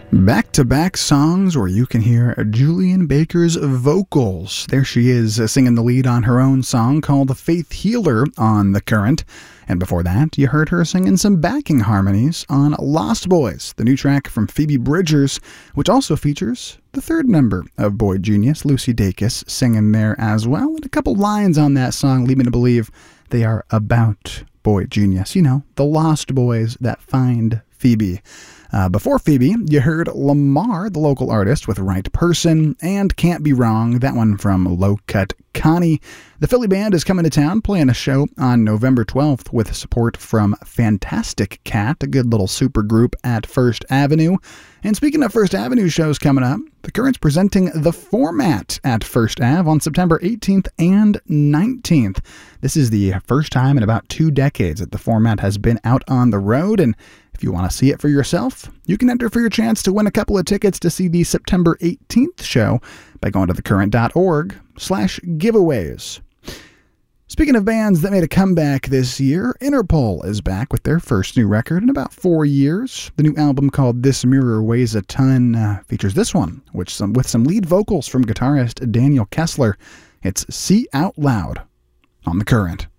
Back-to-back songs where you can hear Julian Baker's vocals. There she is singing the lead on her own song called Faith Healer on The Current. And before that, you heard her singing some backing harmonies on Lost Boys, the new track from Phoebe Bridgers, which also features the third member of Boy Genius, Lucy Dacus, singing there as well. And a couple lines on that song lead me to believe they are about Boy Genius. You know, the Lost Boys that find Phoebe. Before Phoebe, you heard Lamar, the local artist, with Right Person, and Can't Be Wrong, that one from Low Cut Connie. The Philly Band is coming to town, playing a show on November 12th with support from Fantastic Cat, a good little super group at First Avenue. And speaking of First Avenue shows coming up, The Current's presenting The Format at First Ave on September 18th and 19th. This is the first time in about 2 decades that The Format has been out on the road, and if you want to see it for yourself, you can enter for your chance to win a couple of tickets to see the September 18th show by going to thecurrent.org/giveaways. Speaking of bands that made a comeback this year, Interpol is back with their first new record in about 4 years. The new album called This Mirror Weighs a Ton features this one, with some lead vocals from guitarist Daniel Kessler. It's See Out Loud on The Current.